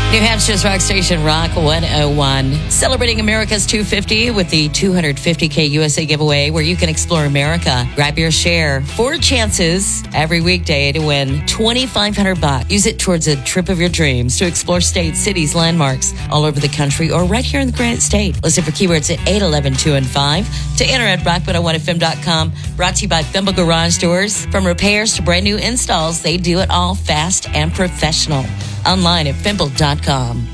New Hampshire's rock station Rock 101, celebrating America's 250 with the 250K USA giveaway, where you can explore America. Grab your share. 4 chances every weekday to win $2,500. Use it towards a trip of your dreams to explore states, cities, landmarks all over the country or right here in the Granite State. Listen for keywords at 811-215 to enter at rock101fm.com. Brought to you by Fimble Garage Doors. From repairs to brand new installs, they do it all fast and professional. Online at fimble.com.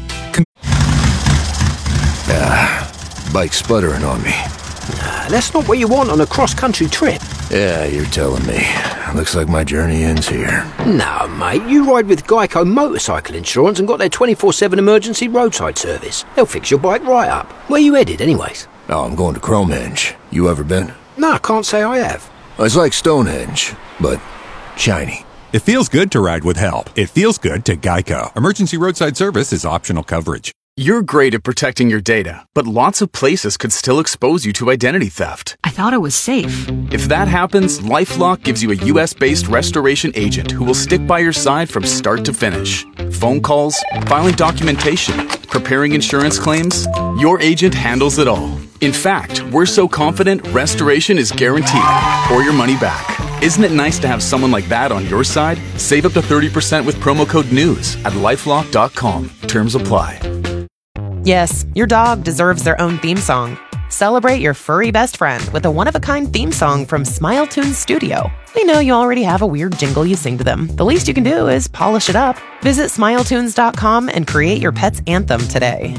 Bike sputtering on me. That's not what you want on a cross-country trip. Yeah, you're telling me. Looks like my journey ends here. No, mate, you ride with Geico Motorcycle Insurance and got their 24/7 emergency roadside service. They'll fix your bike right up. Where you headed, anyways? Oh, I'm going to Cromenge. You ever been? No, I can't say I have. It's like Stonehenge, but shiny. It feels good to ride with help. It feels good to Geico. Emergency roadside service is optional coverage. You're great at protecting your data, but lots of places could still expose you to identity theft. I thought it was safe. If that happens, LifeLock gives you a US-based restoration agent who will stick by your side from start to finish. Phone calls, filing documentation, preparing insurance claims, your agent handles it all. In fact, we're so confident restoration is guaranteed or your money back. Isn't it nice to have someone like that on your side? Save up to 30% with promo code NEWS at lifelock.com. Terms apply. Yes, your dog deserves their own theme song. Celebrate your furry best friend with a one-of-a-kind theme song from Smile Tunes Studio. We know you already have a weird jingle you sing to them. The least you can do is polish it up. Visit smiletunes.com and create your pet's anthem today.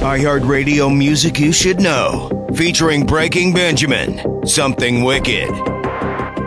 iHeartRadio music you should know. Featuring Breaking Benjamin, Something Wicked.